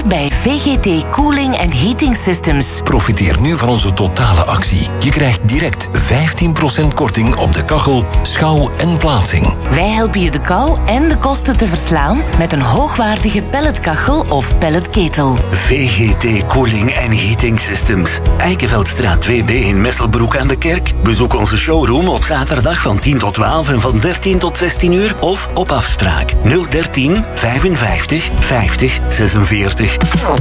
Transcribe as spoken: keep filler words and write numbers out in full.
bij V G T Cooling and Heating Systems. Profiteer nu van onze totale actie. Je krijgt direct vijftien procent korting op de kachel, schouw en plaatsing. Wij helpen je de kou en de kosten te verslaan met een hoogwaardige pelletkachel of pelletketel. V G T Cooling and Heating Systems. Eikenveldstraat twee B in Messelbroek aan de Kerk. Bezoek onze showroom op zaterdag van tien tot twaalf en van dertien tot zestien uur of op afspraak nul dertien vijfenvijftig vijftig zesenveertig.